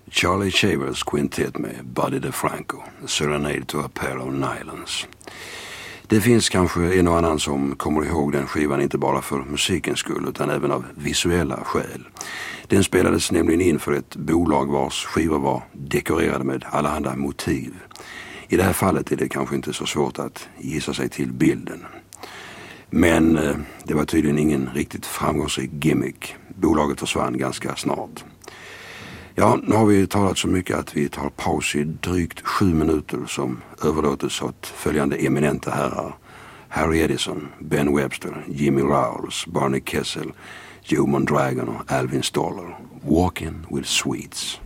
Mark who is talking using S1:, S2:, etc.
S1: Charlie Shavers Quintet med Buddy DeFranco, Serenade to a Pair of Nylons. Det finns kanske en och annan som kommer ihåg den skivan inte bara för musikens skull utan även av visuella skäl. Den spelades nämligen in för ett bolag vars skivor var dekorerade med allehanda motiv. I det här fallet är det kanske inte så svårt att gissa sig till bilden. Men det var tydligen ingen riktigt framgångsrik gimmick. Bolaget försvann ganska snart. Ja, nu har vi talat så mycket att vi tar paus i drygt 7 minuter som överlåtes åt följande eminenta herrar. Harry Edison, Ben Webster, Jimmy Rowles, Barney Kessel, Joe Mondragon och Alvin Stoller. Walking with Sweets.